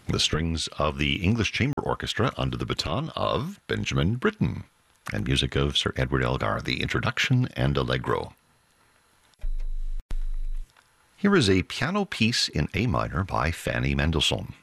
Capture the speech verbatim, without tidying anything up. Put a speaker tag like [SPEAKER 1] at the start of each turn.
[SPEAKER 1] The strings of the English Chamber Orchestra under the baton of Benjamin Britten, and music of Sir Edward Elgar, the introduction and allegro. Here is a piano piece in A minor by Fanny Mendelssohn.